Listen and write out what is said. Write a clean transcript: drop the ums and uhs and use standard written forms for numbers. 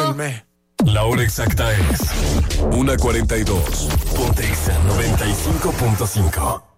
Duérme. La hora exacta es 1:42. Ponte Exa 95.5.